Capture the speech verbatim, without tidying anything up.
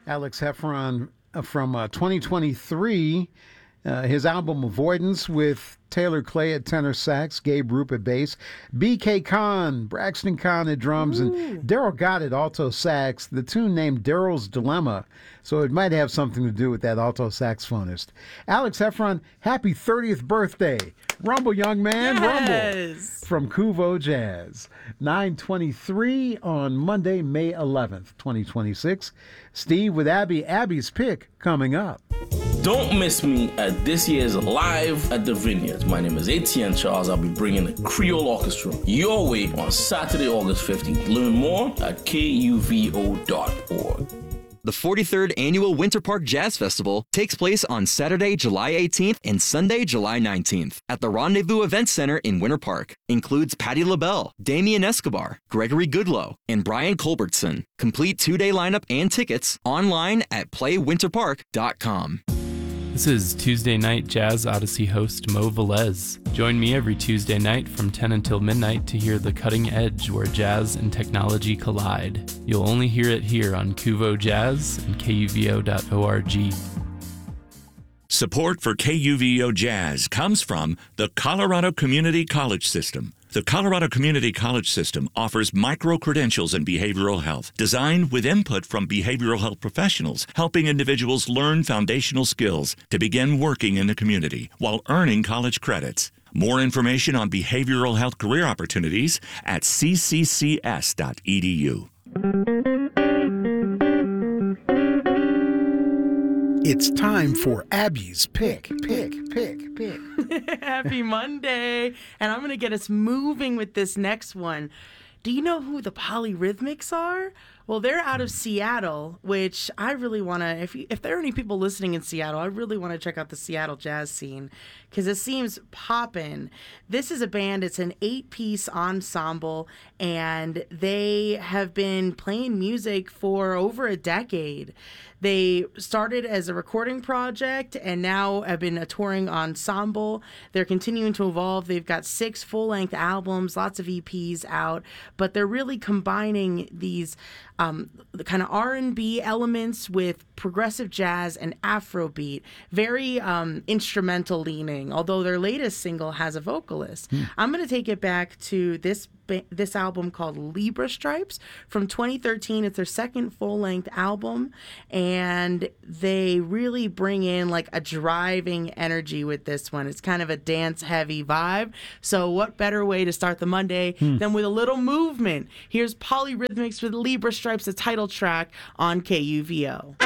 Alex Heffron uh, from uh, twenty twenty-three. Uh, his album Avoidance with Taylor Clay at tenor sax, Gabe Roop at bass, B K Kahn, Braxton Kahn at drums, Ooh. and Daryl Gott at alto sax. The tune named Daryl's Dilemma, so it might have something to do with that alto saxophonist. Alex Heffron, happy thirtieth birthday. Rumble, young man, yes. rumble. From Kuvo Jazz. nine twenty-three on Monday, May eleventh, twenty twenty-six. Steve with Abby. Abby's pick coming up. Don't miss me at this year's Live at the Vineyards. My name is Etienne Charles. I'll be bringing the Creole Orchestra your way on Saturday, August fifteenth. Learn more at K U V O dot org. The forty-third Annual Winter Park Jazz Festival takes place on Saturday, July eighteenth and Sunday, July nineteenth at the Rendezvous Event Center in Winter Park. Includes Patti LaBelle, Damian Escobar, Gregory Goodloe, and Brian Culbertson. Complete two-day lineup and tickets online at play winter park dot com. This is Tuesday Night Jazz Odyssey host Mo Velez. Join me every Tuesday night from ten until midnight to hear the cutting edge where jazz and technology collide. You'll only hear it here on Kuvo Jazz and K U V O dot org. Support for K U V O Jazz comes from the Colorado Community College System. The Colorado Community College System offers micro-credentials in behavioral health, designed with input from behavioral health professionals, helping individuals learn foundational skills to begin working in the community while earning college credits. More information on behavioral health career opportunities at c c c s dot e d u. It's time for Abby's pick, pick, pick, pick. Happy Monday. And I'm going to get us moving with this next one. Do you know who the Polyrhythmics are? Well, they're out of Seattle, which I really want to, if you, if there are any people listening in Seattle, I really want to check out the Seattle jazz scene because it seems poppin'. This is a band, it's an eight-piece ensemble, and they have been playing music for over a decade. They started as a recording project and now have been a touring ensemble. They're continuing to evolve. They've got six full-length albums, lots of E Ps out, but they're really combining these um, the kind of R and B elements with progressive jazz and Afrobeat, very um, instrumental leaning, although their latest single has a vocalist. Mm. I'm going to take it back to this this album called Libra Stripes from twenty thirteen. It's their second full-length album, and they really bring in like a driving energy with this one. It's kind of a dance-heavy vibe, so what better way to start the Monday hmm. than with a little movement? Here's Polyrhythmics with Libra Stripes, the title track on K U V O.